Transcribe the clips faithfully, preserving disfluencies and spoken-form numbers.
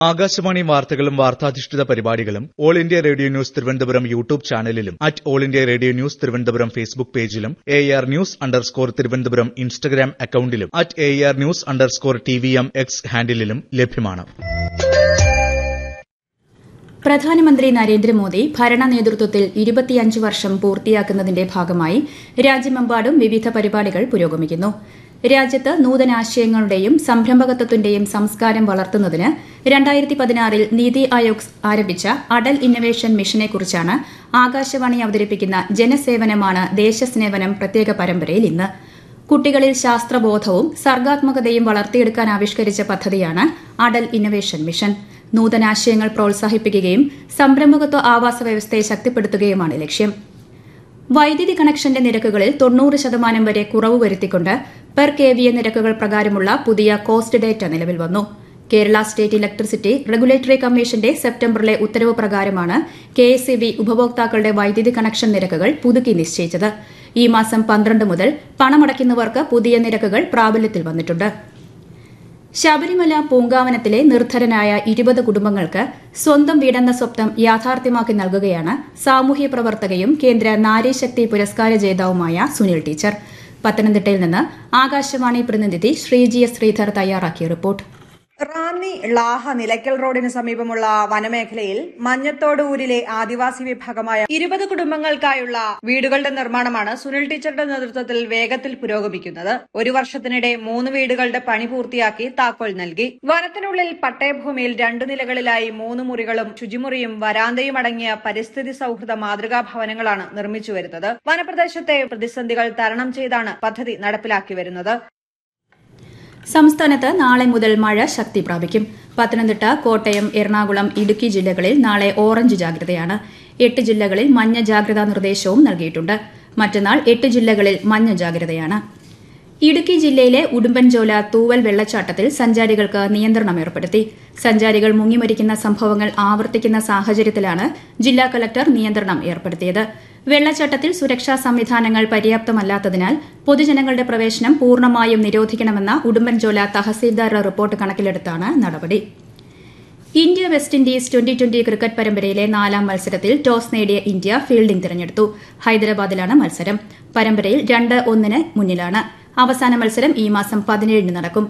ആകാശവാണി വാർത്തകളും വാർത്താധിഷ്ഠിത പരിപാടികളും all India radio news Thiruvananthapuram YouTube ചാനലിലും at all India radio news Thiruvananthapuram Facebook പേജിലും A R news underscore Thiruvananthapuram Instagram അക്കൌണ്ടിലും at A R news underscore T V M X ഹാൻഡിലും ലഭ്യമാണ്. പ്രധാനമന്ത്രി നരേന്ദ്രമോദി ഭരണ നേതൃത്വത്തിൽ ഇരുപത്തിയഞ്ച് വർഷം പൂർത്തിയാക്കുന്നതിന്റെ ഭാഗമായി രാജ്യമെമ്പാടും വിവിധ പരിപാടികൾ പുരോഗമിക്കുന്നു. രാജ്യത്ത് നൂതനാശയങ്ങളുടെയും സംരംഭകത്വത്തിന്റെയും സംസ്കാരം വളർത്തുന്നതിന് രണ്ടായിരത്തി പതിനാറിൽ നീതി ആയോഗ് ആരംഭിച്ച അടൽ ഇന്നൊവേഷൻ മിഷനെക്കുറിച്ചാണ് ആകാശവാണി അവതരിപ്പിക്കുന്ന ജനസേവനമാണ് ദേശസ്നേവനം പ്രത്യേക പരമ്പരയിൽ ഇന്ന്. കുട്ടികളിൽ ശാസ്ത്രബോധവും സർഗാത്മകതയും വളർത്തിയെടുക്കാൻ ആവിഷ്കരിച്ച പദ്ധതിയാണ് അടൽ ഇന്നൊവേഷൻ മിഷൻ. നൂതനാശയങ്ങൾ പ്രോത്സാഹിപ്പിക്കുകയും സംരംഭകത്വ ആവാസ വ്യവസ്ഥയെ ശക്തിപ്പെടുത്തുകയുമാണ് ലക്ഷ്യം. വൈദ്യുതി കണക്ഷന്റെ നിരക്കുകളിൽ തൊണ്ണൂറ് ശതമാനം വരെ കുറവ് വരുത്തിക്കൊണ്ട് പെർ കെ വി എ നിരക്കുകൾ പ്രകാരമുള്ള പുതിയ കോസ്റ്റ് ഡേറ്റ നിലവിൽ വന്നു. കേരള സ്റ്റേറ്റ് ഇലക്ട്രിസിറ്റി റെഗുലേറ്ററി കമ്മീഷന്റെ സെപ്റ്റംബറിലെ ഉത്തരവ് പ്രകാരമാണ് കെ എസ് ഇ ബി ഉപഭോക്താക്കളുടെ വൈദ്യുതി കണക്ഷൻ നിരക്കുകൾ പുതുക്കി നിശ്ചയിച്ചത്. ഈ മാസം പന്ത്രണ്ട് മുതൽ പണമടയ്ക്കുന്നവർക്ക് പുതിയ നിരക്കുകൾ പ്രാബല്യത്തിൽ വന്നിട്ടുണ്ട്. ശബരിമല പൂങ്കാവനത്തിലെ നിർധരനായ ഇരുപത് കുടുംബങ്ങൾക്ക് സ്വന്തം വീടെന്ന സ്വപ്നം യാഥാർത്ഥ്യമാക്കി നൽകുകയാണ് സാമൂഹ്യ പ്രവർത്തകയും കേന്ദ്ര നാരീശക്തി പുരസ്കാര ജേതാവുമായ സുനിൽ ടീച്ചർ. പത്തനംതിട്ടയിൽ നിന്ന് ആകാശവാണി പ്രതിനിധി ശ്രീജി എസ് ശ്രീധർ തയ്യാറാക്കിയ റിപ്പോർട്ട്. റാന്നി ളാഹ നിലയ്ക്കൽ റോഡിന് സമീപമുള്ള വനമേഖലയിൽ മഞ്ഞത്തോട് ഊരിലെ ആദിവാസി വിഭാഗമായ ഇരുപത് കുടുംബങ്ങൾക്കായുള്ള വീടുകളുടെ നിർമ്മാണമാണ് സുനിൽ ടീച്ചറുടെ നേതൃത്വത്തിൽ വേഗത്തിൽ പുരോഗമിക്കുന്നത്. ഒരു വർഷത്തിനിടെ മൂന്ന് വീടുകളുടെ പണി പൂർത്തിയാക്കി താക്കോൽ നൽകി. വനത്തിനുള്ളിൽ പട്ടയഭൂമിയിൽ രണ്ടു നിലകളിലായി മൂന്ന് മുറികളും ശുചിമുറിയും വരാന്തയും അടങ്ങിയ പരിസ്ഥിതി സൌഹൃദ മാതൃകാ ഭവനങ്ങളാണ് നിർമ്മിച്ചു വരുന്നത്. വനപ്രദേശത്തെ പ്രതിസന്ധികൾ തരണം ചെയ്താണ് പദ്ധതി നടപ്പിലാക്കി വരുന്നത്. സംസ്ഥാനത്ത് നാളെ മുതൽ മഴ ശക്തി പ്രാപിക്കും. പത്തനംതിട്ട, കോട്ടയം, എറണാകുളം, ഇടുക്കി ജില്ലകളിൽ നാളെ ഓറഞ്ച് ജാഗ്രതയാണ്. എട്ട് ജില്ലകളിൽ മഞ്ഞ ജാഗ്രതാ നിർദ്ദേശവും നൽകിയിട്ടുണ്ട്. മറ്റന്നാൾ എട്ട് ജില്ലകളിൽ മഞ്ഞ ജാഗ്രതയാണ്. ഇടുക്കി ജില്ലയിലെ ഉടുമ്പൻചോല തൂവൽ വെള്ളച്ചാട്ടത്തിൽ സഞ്ചാരികൾക്ക് നിയന്ത്രണം ഏർപ്പെടുത്തി. സഞ്ചാരികൾ മുങ്ങിമരിക്കുന്ന സംഭവങ്ങൾ ആവർത്തിക്കുന്ന സാഹചര്യത്തിലാണ് ജില്ലാ കലക്ടർ നിയന്ത്രണം ഏർപ്പെടുത്തിയത്. വെള്ളച്ചാട്ടത്തിൽ സുരക്ഷാ സംവിധാനങ്ങൾ പര്യാപ്തമല്ലാത്തതിനാൽ പൊതുജനങ്ങളുടെ പ്രവേശനം പൂർണ്ണമായും നിരോധിക്കണമെന്ന ഉടുമ്പൻചോല തഹസീൽദാരുടെ റിപ്പോർട്ട് കണക്കിലെടുത്താണ് നടപടി. India west Indies twenty twenty cricket പരമ്പരയിലെ നാലാം മത്സരത്തിൽ ടോസ് നേടിയ ഇന്ത്യ ഫീൽഡിംഗ് തിരഞ്ഞെടുത്തു. ഹൈദരാബാദിലാണ് മത്സരം. പരമ്പരയിൽ രണ്ട് ഒന്നിന് മുന്നിലാണ്. അവസാന മത്സരം ഈ മാസം പതിനേഴിന് നടക്കും.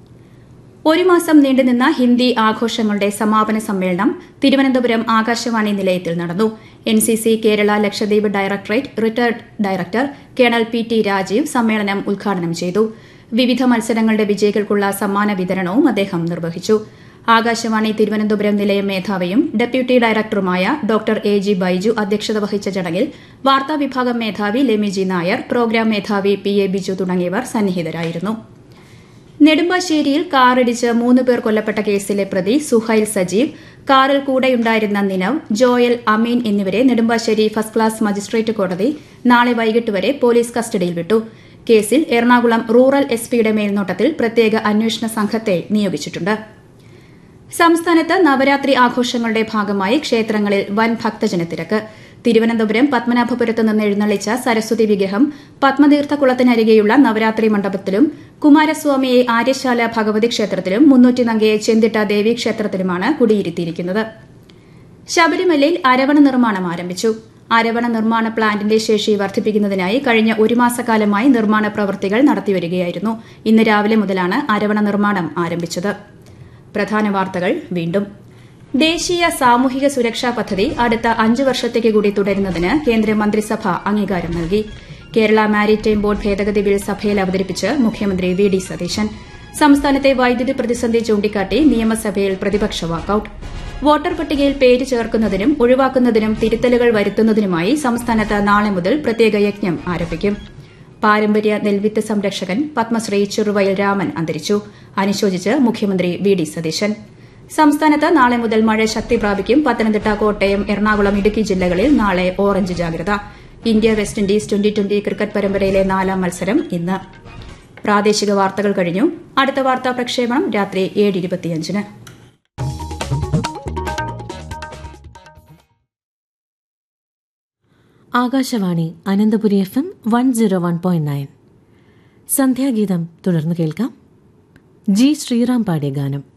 ഒരു മാസം നീണ്ടുനിന്ന ഹിന്ദി ആഘോഷങ്ങളുടെ സമാപന സമ്മേളനം തിരുവനന്തപുരം ആകാശവാണി നിലയത്തിൽ നടന്നു. N C C Kerala Lakshadweep directorate retired director colonel P T Rajeev സമ്മേളനം ഉദ്ഘാടനം ചെയ്തു. വിവിധ മത്സരങ്ങളുടെ വിജയികൾക്കുള്ള സമ്മാന വിതരണവും അദ്ദേഹം നിർവഹിച്ചു. ആകാശവാണി തിരുവനന്തപുരം നിലയം മേധാവിയും ഡെപ്യൂട്ടി ഡയറക്ടറുമായ ഡോക്ടർ എ ജി ബൈജു അധ്യക്ഷത വഹിച്ച ചടങ്ങിൽ വാർത്താവിഭാഗം മേധാവി ലെമി ജി നായർ, പ്രോഗ്രാം മേധാവി പി എ ബിജു തുടങ്ങിയവർ സന്നിഹിതരായിരുന്നു. നെടുമ്പാശ്ശേരിയിൽ കാറിടിച്ച് മൂന്ന് പേർ കൊല്ലപ്പെട്ട കേസിലെ പ്രതി സുഹൈൽ സജീവ്, കാറിൽ കൂടെയുണ്ടായിരുന്ന നിനവ്, ജോയൽ, അമീൻ എന്നിവരെ നെടുമ്പാശ്ശേരി ഫസ്റ്റ് ക്ലാസ് മജിസ്ട്രേറ്റ് കോടതി നാളെ വൈകിട്ട് വരെ പോലീസ് കസ്റ്റഡിയിൽ വിട്ടു. കേസിൽ എറണാകുളം റൂറൽ എസ് പിയുടെ മേൽനോട്ടത്തിൽ പ്രത്യേക അന്വേഷണ സംഘത്തെ നിയോഗിച്ചിട്ടുണ്ട്. സംസ്ഥാനത്ത് നവരാത്രി ആഘോഷങ്ങളുടെ ഭാഗമായി ക്ഷേത്രങ്ങളിൽ വൻ ഭക്തജനത്തിരക്ക്. തിരുവനന്തപുരം പത്മനാഭപുരത്ത് നിന്ന് എഴുന്നള്ളിച്ച സരസ്വതി വിഗ്രഹം പത്മതീർത്ഥക്കുളത്തിനരികെയുള്ള നവരാത്രി മണ്ഡപത്തിലും കുമാരസ്വാമിയെ ആര്യശാല ഭഗവതി ക്ഷേത്രത്തിലും മുന്നൂറ്റിനങ്കയെ ചെന്തിട്ട ദേവീക്ഷേത്രത്തിലുമാണ് കുടിയിരുത്തിയിരിക്കുന്നത്. ശബരിമലയിൽ അരവണ നിർമ്മാണം ആരംഭിച്ചു. അരവണ നിർമ്മാണ പ്ലാന്റിന്റെ ശേഷി വർദ്ധിപ്പിക്കുന്നതിനായി കഴിഞ്ഞ ഒരു മാസക്കാലമായി നിർമ്മാണ പ്രവൃത്തികൾ നടത്തിവരികയായിരുന്നു. ഇന്ന് രാവിലെ മുതലാണ് അരവണ നിർമ്മാണം ആരംഭിച്ചത്. പ്രധാന വാർത്തകൾ വീണ്ടും. ദേശീയ സാമൂഹിക സുരക്ഷാ പദ്ധതി അടുത്ത അഞ്ച് വർഷത്തേക്ക് കൂടി തുടരുന്നതിന് കേന്ദ്രമന്ത്രിസഭ അംഗീകാരം നൽകി. കേരള മാരിടൈം ബോർഡ് ഭേദഗതി ബിൽ സഭയിൽ അവതരിപ്പിച്ച് മുഖ്യമന്ത്രി വി ഡി സതീശൻ. സംസ്ഥാനത്തെ വൈദ്യുതി പ്രതിസന്ധി ചൂണ്ടിക്കാട്ടി നിയമസഭയിൽ പ്രതിപക്ഷ വാക്കൌട്ട്. വോട്ടർ പട്ടികയിൽ പേര് ചേർക്കുന്നതിനും ഒഴിവാക്കുന്നതിനും തിരുത്തലുകൾ വരുത്തുന്നതിനുമായി സംസ്ഥാനത്ത് നാളെ മുതൽ പ്രത്യേക യജ്ഞം ആരംഭിക്കും. പാരമ്പര്യ നെൽവിത്ത് സംരക്ഷകൻ പത്മശ്രീ ചെറുവയൽ രാമൻ അന്തരിച്ചു. അനുശോചിച്ച് മുഖ്യമന്ത്രി വി ഡി സതീശൻ. സംസ്ഥാനത്ത് നാളെ മുതൽ മഴ ശക്തി പ്രാപിക്കും. പത്തനംതിട്ട, കോട്ടയം, എറണാകുളം, ഇടുക്കി ജില്ലകളിൽ നാളെ ഓറഞ്ച് ജാഗ്രത. India west Indies twenty twenty cricket പരമ്പരയിലെ നാലാം മത്സരം ഇന്ന്. പ്രാദേശിക വാർത്തകൾ കഴിഞ്ഞു. അടുത്ത വാർത്താ പ്രക്ഷേപണം രാത്രി ഏഴ് ഇരുപത്തിയഞ്ചിന്. Akashvani Ananthapuri F M one zero one point nine. സന്ധ്യാഗീതം തുടർന്ന് കേൾക്കാം. ജി ശ്രീറാം പാടിയ ഗാനം.